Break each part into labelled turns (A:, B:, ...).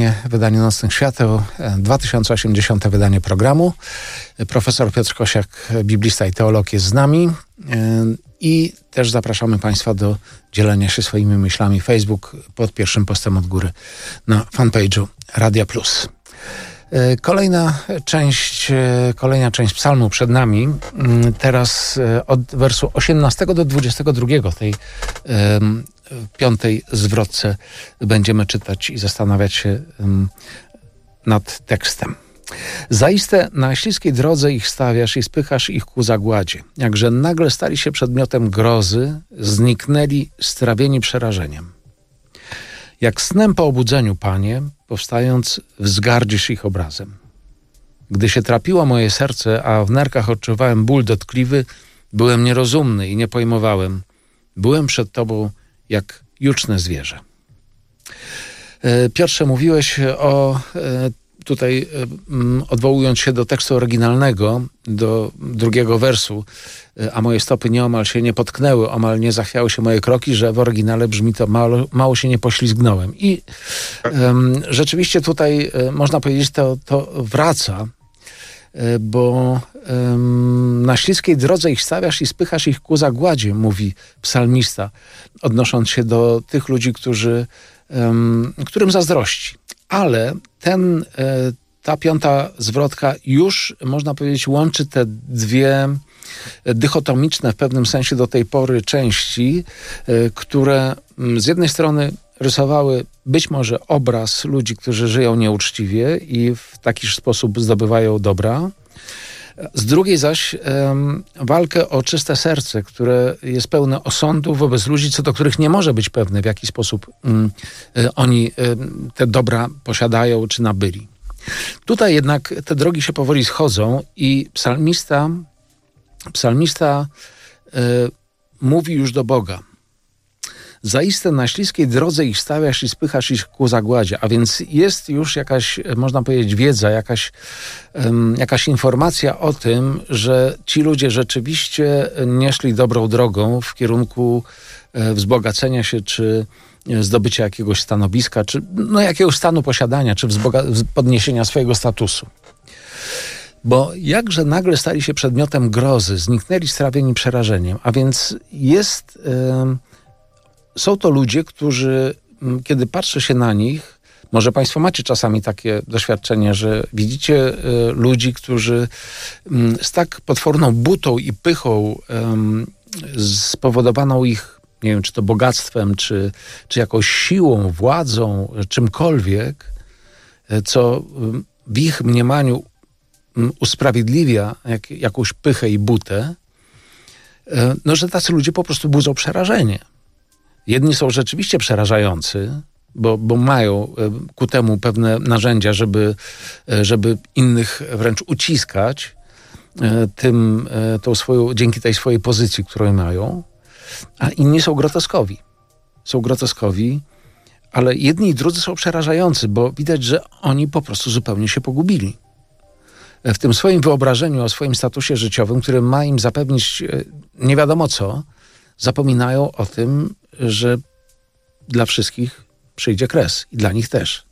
A: wydanie Nocnych Świateł, 2080. wydanie programu. Profesor Piotr Kosiak, biblista i teolog, jest z nami i też zapraszamy Państwa do dzielenia się swoimi myślami. Facebook pod pierwszym postem od góry na fanpage'u Radia Plus. Kolejna część psalmu przed nami. Teraz od wersu 18 do 22 tej piątej zwrotce będziemy czytać i zastanawiać się nad tekstem. Zaiste na śliskiej drodze ich stawiasz i spychasz ich ku zagładzie. Jakże nagle stali się przedmiotem grozy, zniknęli strawieni przerażeniem. Jak snem po obudzeniu, Panie, powstając, wzgardzisz ich obrazem. Gdy się trapiło moje serce, a w nerkach odczuwałem ból dotkliwy, byłem nierozumny i nie pojmowałem. Byłem przed Tobą jak juczne zwierzę. Piotrze, mówiłeś tutaj odwołując się do tekstu oryginalnego, do drugiego wersu, a moje stopy nieomal się nie potknęły, omal nie zachwiały się moje kroki, że w oryginale brzmi to mało się nie poślizgnąłem. I rzeczywiście tutaj można powiedzieć, to wraca, bo na śliskiej drodze ich stawiasz i spychasz ich ku zagładzie, mówi psalmista, odnosząc się do tych ludzi, którym zazdrości. Ale ta piąta zwrotka już, można powiedzieć, łączy te dwie dychotomiczne w pewnym sensie do tej pory części, które z jednej strony rysowały być może obraz ludzi, którzy żyją nieuczciwie i w taki sposób zdobywają dobra. Z drugiej zaś walkę o czyste serce, które jest pełne osądu wobec ludzi, co do których nie może być pewne, w jaki sposób oni te dobra posiadają czy nabyli. Tutaj jednak te drogi się powoli schodzą i psalmista mówi już do Boga. Zaiste na śliskiej drodze ich stawiasz i spychasz ich ku zagładzie. A więc jest już jakaś, można powiedzieć, wiedza, jakaś informacja o tym, że ci ludzie rzeczywiście nie szli dobrą drogą w kierunku wzbogacenia się, czy zdobycia jakiegoś stanowiska, czy jakiegoś stanu posiadania, czy podniesienia swojego statusu. Bo jakże nagle stali się przedmiotem grozy, zniknęli strawieni przerażeniem. A więc są to ludzie, którzy, kiedy patrzy się na nich, może Państwo macie czasami takie doświadczenie, że widzicie ludzi, którzy z tak potworną butą i pychą spowodowaną ich, nie wiem, czy to bogactwem, czy jakąś siłą, władzą, czymkolwiek, co w ich mniemaniu usprawiedliwia jakąś pychę i butę, że tacy ludzie po prostu budzą przerażenie. Jedni są rzeczywiście przerażający, bo mają ku temu pewne narzędzia, żeby innych wręcz uciskać dzięki tej swojej pozycji, którą mają, a inni są groteskowi. Ale jedni i drudzy są przerażający, bo widać, że oni po prostu zupełnie się pogubili. W tym swoim wyobrażeniu o swoim statusie życiowym, który ma im zapewnić nie wiadomo co, zapominają o tym, że dla wszystkich przyjdzie kres i dla nich też.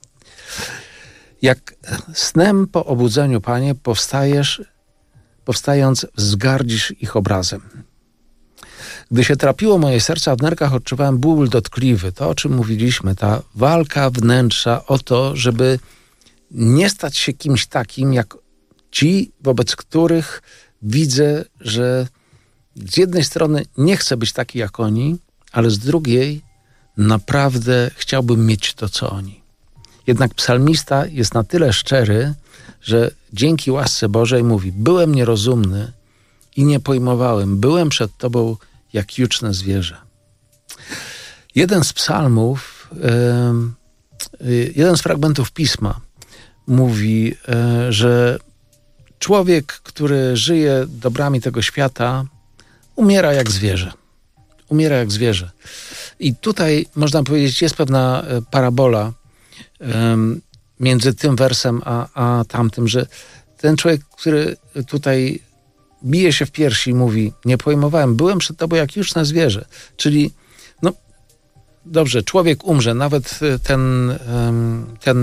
A: Jak snem po obudzeniu, Panie, powstając, wzgardzisz ich obrazem. Gdy się trapiło moje serce, a w nerkach odczuwałem ból dotkliwy. To, o czym mówiliśmy, ta walka wnętrza o to, żeby nie stać się kimś takim, jak ci, wobec których widzę, że z jednej strony nie chcę być taki jak oni, ale z drugiej naprawdę chciałbym mieć to, co oni. Jednak psalmista jest na tyle szczery, że dzięki łasce Bożej mówi: byłem nierozumny i nie pojmowałem, byłem przed Tobą jak juczne zwierzę. Jeden z psalmów, jeden z fragmentów Pisma mówi, że człowiek, który żyje dobrami tego świata, umiera jak zwierzę. I tutaj, można powiedzieć, jest pewna parabola między tym wersem a tamtym, że ten człowiek, który tutaj bije się w piersi i mówi: nie pojmowałem, byłem przed Tobą jak juczne zwierzę. Czyli, dobrze, człowiek umrze, nawet ten